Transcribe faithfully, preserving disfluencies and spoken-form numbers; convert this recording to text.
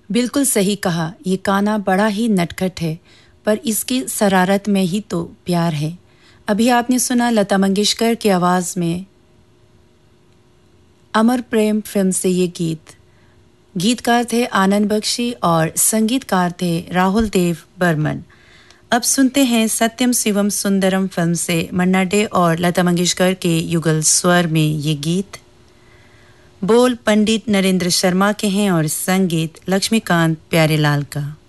बिल्कुल सही कहा। ये गाना बड़ा ही नटखट है, पर इसकी शरारत में ही तो प्यार है। अभी आपने सुना लता मंगेशकर की आवाज में अमर प्रेम फिल्म से ये गीत। गीतकार थे आनंद बख्शी और संगीतकार थे राहुल देव बर्मन। अब सुनते हैं सत्यम शिवम सुंदरम फिल्म से मन्ना डे और लता मंगेशकर के युगल स्वर में ये गीत। बोल पंडित नरेंद्र शर्मा के हैं और संगीत लक्ष्मीकांत प्यारेलाल का।